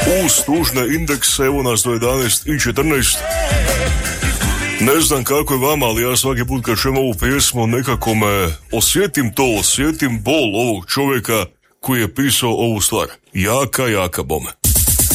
Uz tužne indekse, evo nas do 11:14. Ne znam kako je vama, ali ja svaki put kad čujem ovu pjesmu nekako me osjetim bol ovog čovjeka koji je pisao ovu stvar. Jaka bome.